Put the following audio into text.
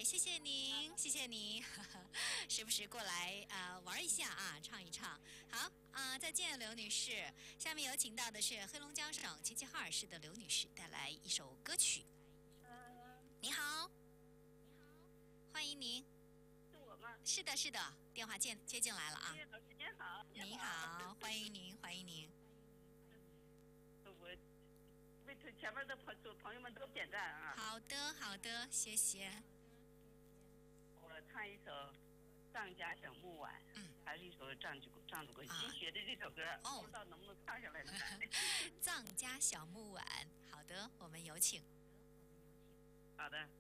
谢谢您，谢谢您，时不时过来玩一下啊，唱一唱。好再见，刘女士。下面有请到的是黑龙江省齐齐哈尔市的刘女士，带来一首歌曲。你好，欢迎您。 是我吗？ 是的，是的，电话接进来了啊。 老师您好。 你好，欢迎您，欢迎您。 我为前面的朋友们都点赞啊。 好的，好的，谢谢。 我唱一首《藏家小木碗》，还是一首藏族歌，新学的这首歌，不知道能不能唱下来呢？ 藏家小木碗，好的，我们有请。 好的。